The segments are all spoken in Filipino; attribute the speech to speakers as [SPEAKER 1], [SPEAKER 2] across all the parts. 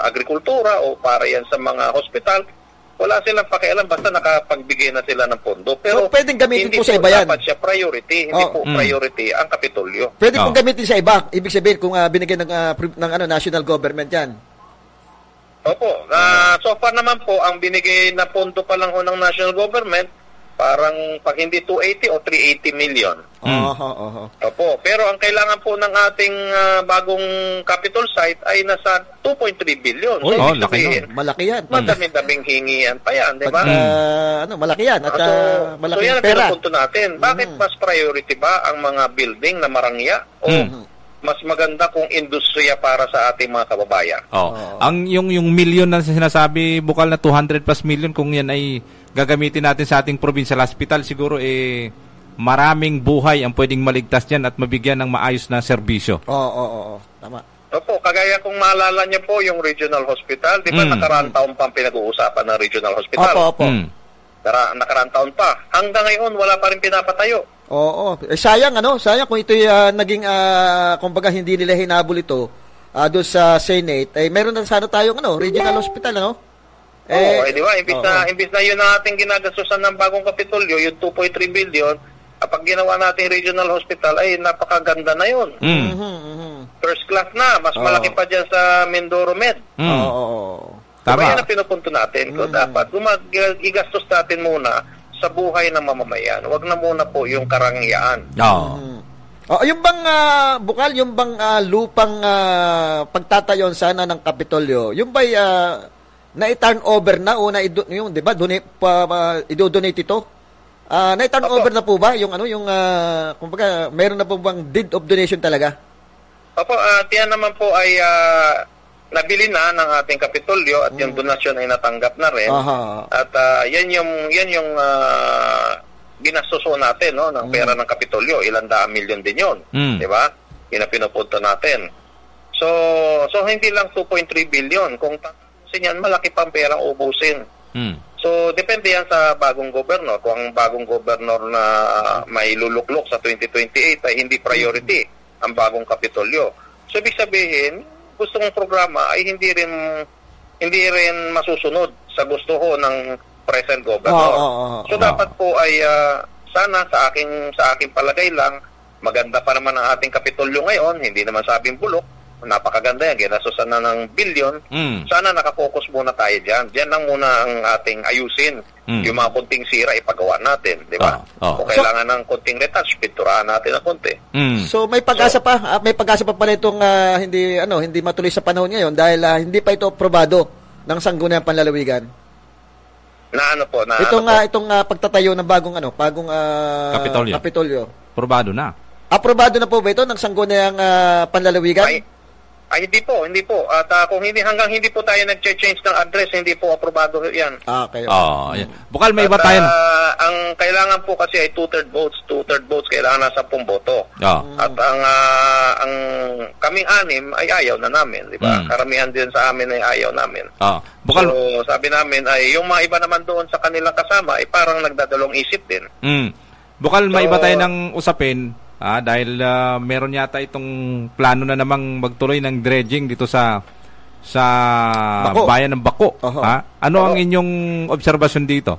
[SPEAKER 1] agrikultura o para yan sa mga hospital. Wala silang pakialam basta nakapagbigay na sila ng pondo. Pero
[SPEAKER 2] so, pwedeng gamitin
[SPEAKER 1] hindi
[SPEAKER 2] po sa iba yan.
[SPEAKER 1] Dapat siya priority. Hindi po priority ang Kapitolyo.
[SPEAKER 2] Pwede pong gamitin sa iba. Ibig sabihin kung binigay ng national government yan.
[SPEAKER 1] Opo. So far naman po, ang binigay na pondo pa lang ng national government, parang pag hindi 280 o 380 million. Opo. Pero ang kailangan po ng ating bagong Capitol site ay nasa 2.3 billion. So,
[SPEAKER 2] laki malaki yan.
[SPEAKER 1] Madami-daming hingian pa yan, di ba?
[SPEAKER 2] Malaki yan. At malaki
[SPEAKER 1] so yan ang
[SPEAKER 2] pera.
[SPEAKER 1] pinupunto natin. Bakit mas priority ba ang mga building na marangya? O mas maganda kung industriya para sa ating mga kababayan?
[SPEAKER 3] Ang yung million na sinasabi, Bukal, na 200 plus million, kung yan ay gagamitin natin sa ating provincial hospital, siguro maraming buhay ang pwedeng maligtas diyan at mabigyan ng maayos na serbisyo.
[SPEAKER 2] Tama.
[SPEAKER 1] Opo, kagaya kung maalala niyo po yung regional hospital, di ba nakaraang taon pa pinag-uusapan ng regional hospital?
[SPEAKER 2] Opo.
[SPEAKER 1] Nakaraang taon pa. Hanggang ngayon, wala pa rin pinapatayo.
[SPEAKER 2] Sayang kung ito'y naging, kumbaga hindi nila hinabol ito doon sa Senate, meron na sana tayong regional hospital,
[SPEAKER 1] di ba? Imbis na yun ang ating ginagastusan ng bagong Kapitolyo, yung 2.3 billion, kapag ginawa natin regional hospital, ay napakaganda na yun. First class na, mas malaki pa dyan sa Mindoro Med.
[SPEAKER 3] Tama.
[SPEAKER 1] Diba yan ang pinupunto natin? Kung dapat, igastos natin muna sa buhay ng mamamayan. Huwag na muna po yung karangyaan.
[SPEAKER 2] Yung bang, Bukal, yung bang lupang pagtatayon sana ng Kapitolyo, yung ba'y na-turn over na o yung, di ba, i-donate ito? Na-turn over na po ba yung kumbaga, meron na po bang deed of donation talaga?
[SPEAKER 1] Opo, tiyan naman po ay nabili na ng ating Kapitolyo at yung donasyon ay natanggap na rin. At yan yung ginastuso natin, ng pera ng Kapitolyo, 100 milyon din yun. Di ba? Yun ang pinupunto natin. So hindi lang 2.3 billion. Kung yan, malaki pang perang ubusin. So, depende yan sa bagong gobernador. Kung ang bagong gobernador na may luluklok sa 2028 ay hindi priority ang bagong Kapitolyo. So, ibig sabihin, gusto ng programa ay hindi rin masusunod sa gusto ho ng present governor. So, dapat po ay sana sa aking palagay lang, maganda pa naman ang ating Kapitolyo ngayon, hindi naman sabing bulok. Napakaganda yan, ginasusan na ng bilyon. Sana nakafocus muna tayo dyan. Diyan lang muna ang ating ayusin. Yung mga kunting sira ipagawa natin, di ba? Kung kailangan ng kunting retouch, pinturahan natin ng kunti.
[SPEAKER 2] So may pag-asa pa pala itong hindi matuloy sa panahon ngayon dahil hindi pa ito aprobado ng Sangguniang Panlalawigan. Itong pagtatayo ng bagong Kapitolyo.
[SPEAKER 3] Aprobado na.
[SPEAKER 2] Aprobado na po ba ito ng Sangguniang Panlalawigan?
[SPEAKER 1] Ay, hindi po. At kung hanggang hindi po tayo nag-change ng address, hindi po aprobado yan.
[SPEAKER 2] Okay.
[SPEAKER 3] Bukal, may iba tayo.
[SPEAKER 1] Ang kailangan po kasi ay two-third votes. Two-third votes, kailangan na 10 boto. At ang kaming anim ay ayaw na namin, di ba? Karamihan din sa amin ay ayaw namin.
[SPEAKER 3] Bukal,
[SPEAKER 1] so, sabi namin ay yung mga iba naman doon sa kanilang kasama ay parang nagdadalong isip din.
[SPEAKER 3] Bukal, may iba tayo ng usapin. Dahil meron yata itong plano na namang magtuloy ng dredging dito sa bayan ng Bako. Ano ang inyong obserbasyon dito?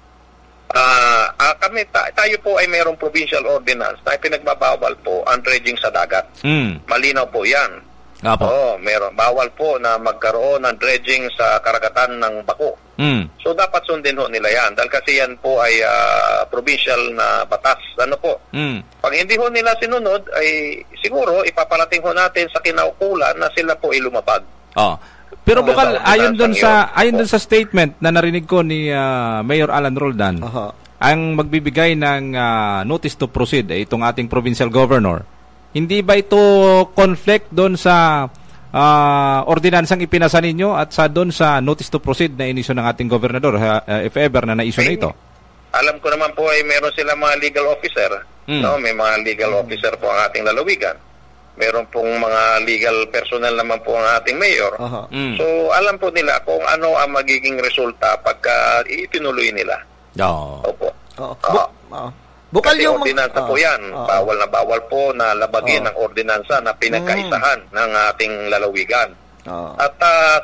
[SPEAKER 1] Tayo po ay mayroong provincial ordinance na pinagbabawal po ang dredging sa dagat. Malinaw po yan. Meron. Bawal po na magkaroon ng dredging sa karagatan ng Bako. So, dapat sundin ho nila yan. Dahil kasi yan po ay provincial na batas. Pag hindi ho nila sinunod, ay siguro ipaparating ho natin sa kinaukulan na sila po ay lumabag.
[SPEAKER 3] Pero Bukal, ayon doon sa statement na narinig ko ni Mayor Alan Roldan, ang magbibigay ng notice to proceed itong ating provincial governor, hindi ba ito conflict doon sa ordinansang ipinasa ninyo at doon sa notice to proceed na inisyo ng ating gobernador, if ever na naisyo na ito?
[SPEAKER 1] Alam ko naman po ay meron sila mga legal officer. May mga legal officer po ang ating lalawigan. Meron pong mga legal personnel naman po ang ating mayor. So, alam po nila kung ano ang magiging resulta pagka itinuloy nila. Opo.
[SPEAKER 2] Bukal yung
[SPEAKER 1] ordinansa po yan. Bawal po na labagin ang ordinansa na pinagkaisahan ng ating lalawigan. At